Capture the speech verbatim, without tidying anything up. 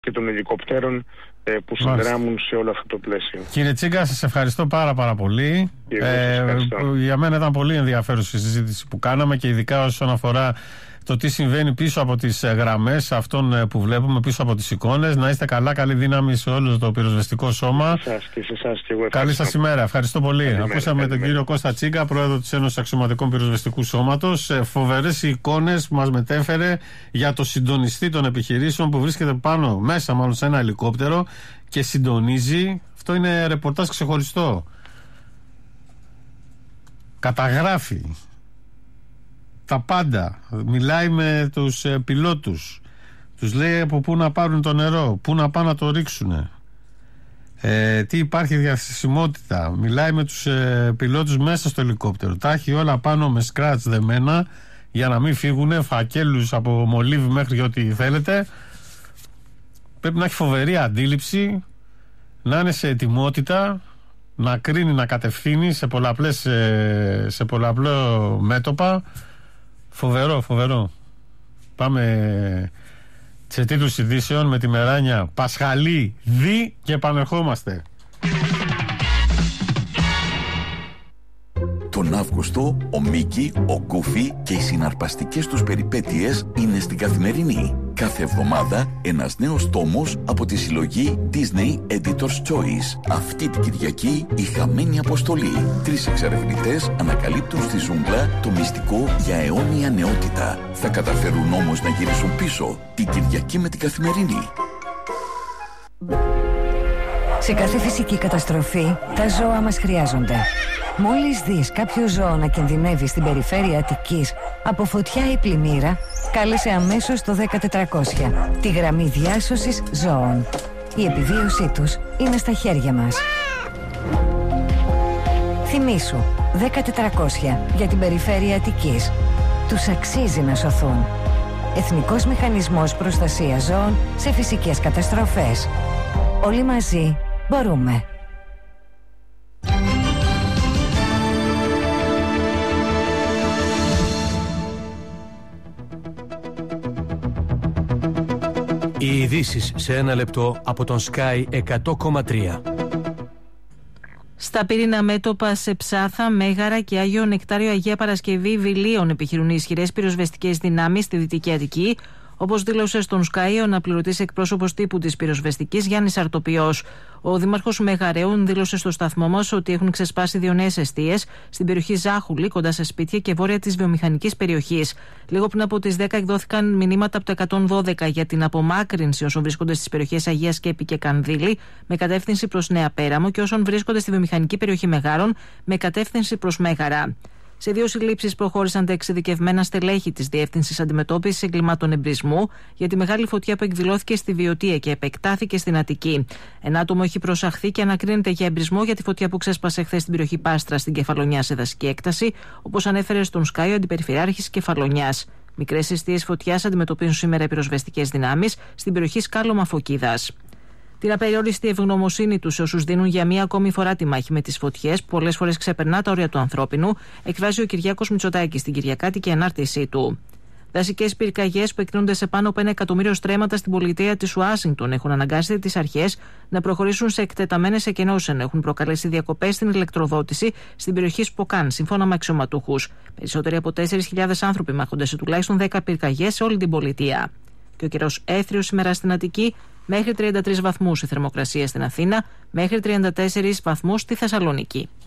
και των ελικοπτέρων ε, που συνδράμουν σε όλο αυτό το πλαίσιο. Κύριε Τσίγκα, σας ευχαριστώ πάρα πάρα πολύ. Ε, για μένα ήταν πολύ ενδιαφέρουσα η συζήτηση που κάναμε και ειδικά όσον αφορά το τι συμβαίνει πίσω από τις γραμμές αυτών που βλέπουμε, πίσω από τις εικόνες. Να είστε καλά, καλή δύναμη σε όλο το πυροσβεστικό σώμα. Σε εσάς και σε εσάς και εγώ. Καλή σας ημέρα, ευχαριστώ πολύ. Καλημέρα, Ακούσαμε καλημέρα. τον κύριο Κώστα Τσίγκα, πρόεδρο της Ένωσης Αξιωματικών Πυροσβεστικού Σώματος. Φοβερές οι εικόνες που μας μετέφερε για το συντονιστή των επιχειρήσεων που βρίσκεται πάνω, μέσα μάλλον σε ένα ελικόπτερο και συντονίζει. Αυτό είναι ρεπορτάζ ξεχωριστό. Καταγράφει τα πάντα, μιλάει με τους ε, πιλότους, τους λέει από πού να πάρουν το νερό, πού να πάνε να το ρίξουν, ε, τι υπάρχει διαθεσιμότητα, μιλάει με τους ε, πιλότους μέσα στο ελικόπτερο, τα έχει όλα πάνω με σκράτς δεμένα για να μην φύγουν, φακέλους από μολύβι μέχρι και ό,τι θέλετε. Πρέπει να έχει φοβερή αντίληψη, να είναι σε ετοιμότητα, να κρίνει, να κατευθύνει σε, πολλαπλές, σε πολλαπλό μέτωπα. Φοβερό, φοβερό. Πάμε σε τίτλους ειδήσεων με τη Μεράνια Πασχαλή δι και επανερχόμαστε. Τον Αύγουστο ο Μίκη, ο Γκούφι και οι συναρπαστικές τους περιπέτειες είναι στην Καθημερινή. Κάθε εβδομάδα ένας νέος τόμος από τη συλλογή Disney Editor's Choice. Αυτή την Κυριακή η χαμένη αποστολή. Τρεις εξερευνητές ανακαλύπτουν στη ζούγκλα το μυστικό για αιώνια νεότητα. Θα καταφέρουν όμως να γυρίσουν πίσω την Κυριακή με την Καθημερινή. Σε κάθε φυσική καταστροφή, τα ζώα μας χρειάζονται. Μόλις δεις κάποιο ζώο να κινδυνεύει στην περιφέρεια Αττικής από φωτιά ή πλημμύρα, κάλεσε αμέσως το δέκα τετρακόσια, τη γραμμή διάσωσης ζώων. Η επιβίωσή τους είναι στα χέρια μας. Θυμήσου, δέκα τετρακόσια για την περιφέρεια Αττικής. Τους αξίζει να σωθούν. Εθνικός Μηχανισμός Προστασίας Ζώων σε φυσικές καταστροφές. Όλοι μαζί μπορούμε. Οι ειδήσεις σε ένα λεπτό από τον Sky εκατό κόμμα τρία. Στα πύρινα μέτωπα σε Ψάθα, Μέγαρα και Άγιο Νεκτάριο Αγία Παρασκευή Βιλίων επιχειρούν οι ισχυρές πυροσβεστικές δυνάμεις στη Δυτική Αττική, όπως δήλωσε στον Sky ο αναπληρωτής εκπρόσωπος τύπου της πυροσβεστικής Γιάννης Αρτοπιός. Ο δήμαρχος Μεγαρέων δήλωσε στο σταθμό μας ότι έχουν ξεσπάσει δύο νέες εστίες στην περιοχή Ζάχουλη, κοντά σε σπίτια και βόρεια της βιομηχανικής περιοχής. Λίγο πριν από τις δέκα εκδόθηκαν μηνύματα από το εκατόν δώδεκα για την απομάκρυνση όσων βρίσκονται στις περιοχές Αγίας Σκέπη και Κανδύλη με κατεύθυνση προς Νέα Πέραμο και όσων βρίσκονται στη βιομηχανική περιοχή Μεγάρων με κατεύθυνση προς Μέγαρα. Σε δύο συλλήψεις προχώρησαν τα εξειδικευμένα στελέχη της Διεύθυνσης Αντιμετώπισης Εγκλημάτων Εμπρισμού για τη μεγάλη φωτιά που εκδηλώθηκε στη Βιωτία και επεκτάθηκε στην Αττική. Ένα άτομο έχει προσαχθεί και ανακρίνεται για εμπρισμό για τη φωτιά που ξέσπασε χθες στην περιοχή Πάστρα στην Κεφαλονιά σε δασική έκταση, όπως ανέφερε στον Sky ο Αντιπεριφερειάρχης Κεφαλονιάς. Μικρές εστίες φωτιάς αντιμετωπίζουν σήμερα οι πυροσβεστικές δυνάμεις στην περιοχή Σκάλωμα Φωκίδας. Την απεριόριστη ευγνωμοσύνη τους σε όσους δίνουν για μία ακόμη φορά τη μάχη με τις φωτιές, που πολλές φορές ξεπερνά τα όρια του ανθρώπινου, εκφράζει ο Κυριάκος Μητσοτάκης στην Κυριακάτικη ανάρτησή του. Δασικές πυρκαγιές που εκτείνονται σε πάνω από ένα εκατομμύριο στρέμματα στην πολιτεία της Ουάσιγκτον έχουν αναγκάσει τις αρχές να προχωρήσουν σε εκτεταμένες εκενώσεις, ενώ έχουν προκαλέσει διακοπές στην ηλεκτροδότηση στην περιοχή Σποκάν, σύμφωνα με αξιωματούχους. Περισσότεροι από τέσσερις χιλιάδες άνθρωποι μάχονται σε τουλάχιστον δέκα πυρκαγιές σε όλη την πολιτεία. Και ο καιρός έθριος σήμερα στην Αττική, μέχρι τριάντα τρεις βαθμούς η θερμοκρασία στην Αθήνα, μέχρι τριάντα τέσσερις βαθμούς στη Θεσσαλονίκη.